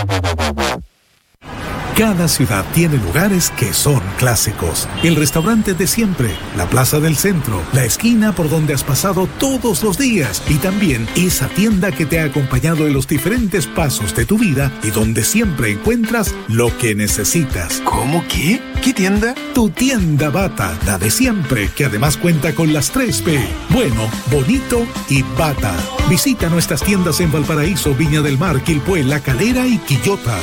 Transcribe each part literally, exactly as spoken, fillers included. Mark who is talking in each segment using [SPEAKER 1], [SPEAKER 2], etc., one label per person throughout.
[SPEAKER 1] Cada ciudad tiene lugares que son clásicos. El restaurante de siempre, la plaza del centro, la esquina por donde has pasado todos los días y también esa tienda que te ha acompañado en los diferentes pasos de tu vida y donde siempre encuentras lo que necesitas.
[SPEAKER 2] ¿Cómo qué? ¿Qué tienda?
[SPEAKER 1] Tu tienda Bata, la de siempre, que además cuenta con las tres B. Bueno, bonito y Bata. Visita nuestras tiendas en Valparaíso, Viña del Mar, Quilpué, La Calera y Quillota.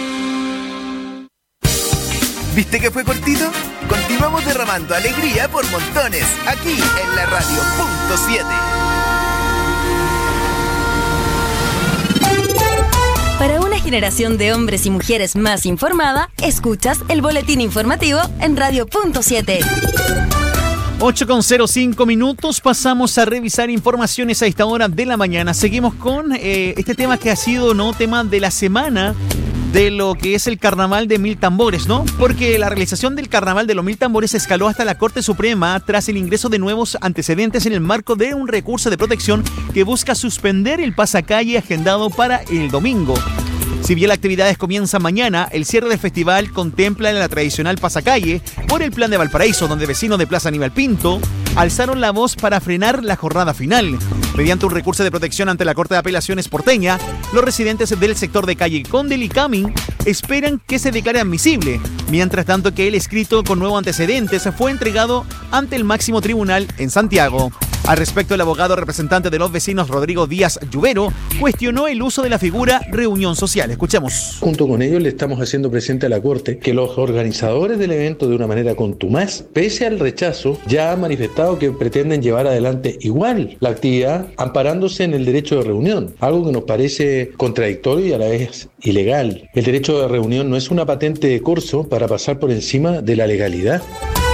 [SPEAKER 2] ¿Viste que fue cortito? Continuamos derramando alegría por montones, aquí en la radio punto siete.
[SPEAKER 3] Para una generación de hombres y mujeres más informada, escuchas el boletín informativo en radio punto siete.
[SPEAKER 4] ocho con cero cinco minutos, pasamos a revisar informaciones a esta hora de la mañana. Seguimos con eh, este tema que ha sido no tema de la semana, de lo que es el Carnaval de Mil Tambores, ¿no? Porque la realización del Carnaval de los Mil Tambores escaló hasta la Corte Suprema tras el ingreso de nuevos antecedentes en el marco de un recurso de protección que busca suspender el pasacalle agendado para el domingo. Si bien las actividades comienzan mañana, el cierre del festival contempla la tradicional pasacalle por el plan de Valparaíso, donde vecinos de Plaza Aníbal Pinto alzaron la voz para frenar la jornada final. Mediante un recurso de protección ante la Corte de Apelaciones porteña, los residentes del sector de calle Condel y Camin esperan que se declare admisible, mientras tanto que el escrito con nuevos antecedentes fue entregado ante el máximo tribunal en Santiago. Al respecto, el abogado representante de los vecinos, Rodrigo Díaz Lluvero, cuestionó el uso de la figura reunión social. Escuchemos.
[SPEAKER 5] Junto con ellos le estamos haciendo presente a la Corte que los organizadores del evento, de una manera contumaz, pese al rechazo, ya han manifestado que pretenden llevar adelante igual la actividad, amparándose en el derecho de reunión, algo que nos parece contradictorio y a la vez ilegal. El derecho de reunión no es una patente de corso para pasar por encima de la legalidad.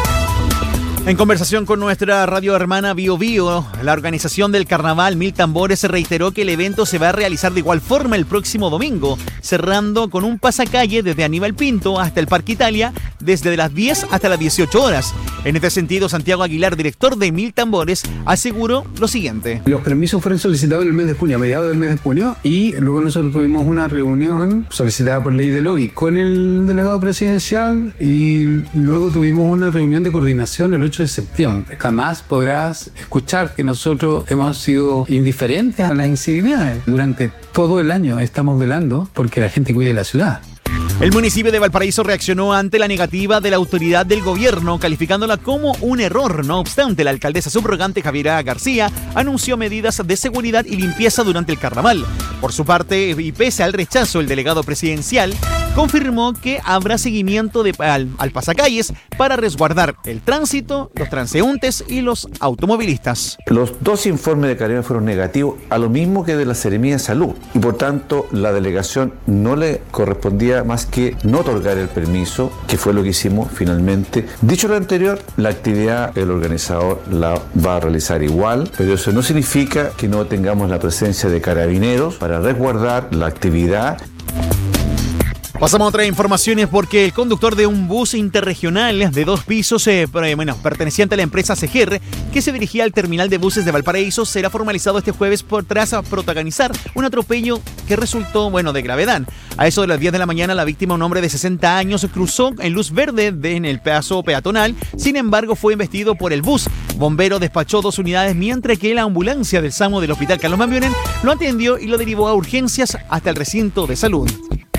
[SPEAKER 4] En conversación con nuestra radio hermana Bio Bio, la organización del Carnaval Mil Tambores reiteró que el evento se va a realizar de igual forma el próximo domingo, cerrando con un pasacalle desde Aníbal Pinto hasta el Parque Italia, desde las diez hasta las dieciocho horas. En este sentido, Santiago Aguilar, director de Mil Tambores, aseguró lo siguiente.
[SPEAKER 6] Los permisos fueron solicitados en el mes de junio, a mediados del mes de junio, y luego nosotros tuvimos una reunión solicitada por ley de lobby con el delegado presidencial y luego tuvimos una reunión de coordinación el ocho de septiembre. Jamás podrás escuchar que nosotros hemos sido indiferentes a las incivilidades. Durante todo el año estamos velando porque la gente cuide la ciudad.
[SPEAKER 4] El municipio de Valparaíso reaccionó ante la negativa de la autoridad del gobierno, calificándola como un error. No obstante, la alcaldesa subrogante Javiera García anunció medidas de seguridad y limpieza durante el carnaval. Por su parte, y pese al rechazo, el delegado presidencial confirmó que habrá seguimiento de, al, al pasacalles para resguardar el tránsito, los transeúntes y los automovilistas.
[SPEAKER 7] Los dos informes de Carabineros fueron negativos, a lo mismo que de la Seremía de Salud, y por tanto la delegación no le correspondía más que no otorgar el permiso, que fue lo que hicimos finalmente. Dicho lo anterior, la actividad el organizador la va a realizar igual, pero eso no significa que no tengamos la presencia de carabineros para resguardar la actividad.
[SPEAKER 4] Pasamos a otras informaciones porque el conductor de un bus interregional de dos pisos, eh, bueno, perteneciente a la empresa C G R, que se dirigía al terminal de buses de Valparaíso, será formalizado este jueves por tras protagonizar un atropello que resultó, bueno, de gravedad. A eso de las diez de la mañana, la víctima, un hombre de sesenta años, cruzó en luz verde de, en el paso peatonal. Sin embargo, fue embestido por el bus. Bombero despachó dos unidades, mientras que la ambulancia del SAMU del Hospital Carlos Mambionen lo atendió y lo derivó a urgencias hasta el recinto de salud.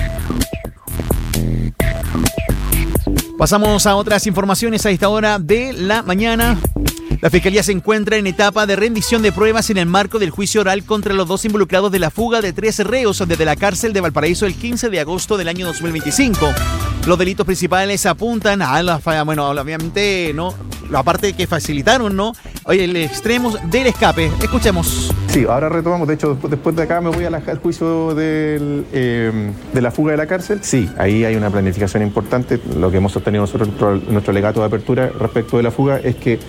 [SPEAKER 4] Pasamos a otras informaciones a esta hora de la mañana. La Fiscalía se encuentra en etapa de rendición de pruebas en el marco del juicio oral contra los dos involucrados de la fuga de tres reos desde la cárcel de Valparaíso el quince de agosto del año dos mil veinticinco. Los delitos principales apuntan a la, bueno, obviamente, no, la parte que facilitaron, ¿no? Oye, el extremo del escape. Escuchemos.
[SPEAKER 8] Sí, ahora retomamos. De hecho, después de acá me voy al juicio del, eh, de la fuga de la cárcel. Sí, ahí hay una planificación importante. Lo que hemos sostenido nosotros en nuestro legato de apertura respecto de la fuga es que a,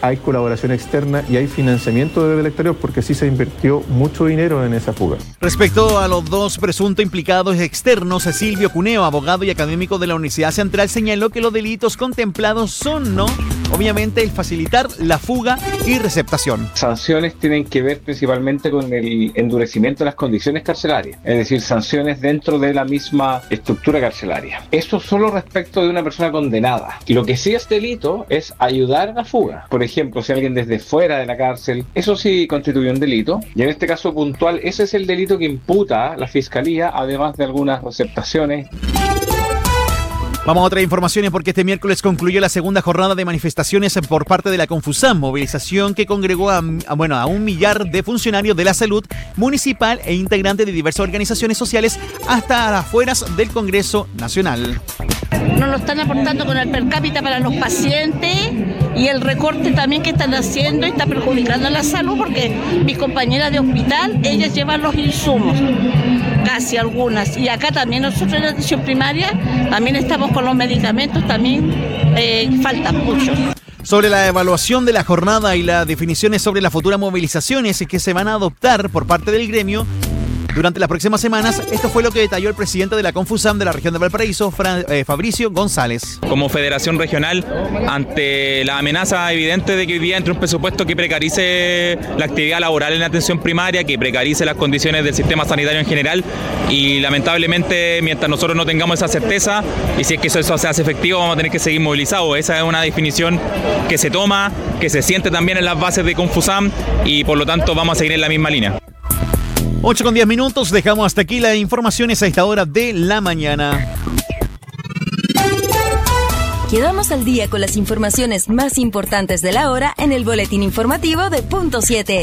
[SPEAKER 8] hay colaboración externa y hay financiamiento desde el exterior, porque sí se invirtió mucho dinero en esa fuga.
[SPEAKER 4] Respecto a los dos presuntos implicados externos, Silvio Cuneo, abogado y académico de la Universidad Central, señaló que los delitos contemplados son, ¿no?, obviamente, el facilitar la fuga y receptación.
[SPEAKER 9] Sanciones tienen que ver principalmente con el endurecimiento de las condiciones carcelarias, es decir, sanciones dentro de la misma estructura carcelaria. Eso solo respecto de una persona condenada. Lo que sí es delito es ayudar a la fuga. Por ejemplo, si alguien desde fuera de la cárcel, eso sí constituye un delito, y en este caso puntual, ese es el delito que imputa la Fiscalía, además de algunas receptaciones.
[SPEAKER 4] Vamos a otras informaciones porque este miércoles concluyó la segunda jornada de manifestaciones por parte de la Confusam, movilización que congregó a, a, bueno, a un millar de funcionarios de la salud municipal e integrantes de diversas organizaciones sociales hasta las afueras del Congreso Nacional.
[SPEAKER 10] Nos lo están aportando con el per cápita para los pacientes y el recorte también que están haciendo está perjudicando a la salud, porque mis compañeras de hospital, ellas llevan los insumos, casi algunas, y acá también nosotros en la atención primaria también estamos con los medicamentos, también eh, faltan muchos.
[SPEAKER 4] Sobre la evaluación de la jornada y las definiciones sobre las futuras movilizaciones que se van a adoptar por parte del gremio durante las próximas semanas, esto fue lo que detalló el presidente de la Confusam de la región de Valparaíso, Fra, eh, Fabricio González.
[SPEAKER 11] Como federación regional, ante la amenaza evidente de que hoy día entre un presupuesto que precarice la actividad laboral en la atención primaria, que precarice las condiciones del sistema sanitario en general, y lamentablemente mientras nosotros no tengamos esa certeza, y si es que eso, eso se hace efectivo, vamos a tener que seguir movilizados. Esa es una definición que se toma, que se siente también en las bases de Confusam, y por lo tanto vamos a seguir en la misma línea.
[SPEAKER 4] ocho con diez minutos, dejamos hasta aquí las informaciones a esta hora de la mañana.
[SPEAKER 3] Quedamos al día con las informaciones más importantes de la hora en el boletín informativo de Punto siete.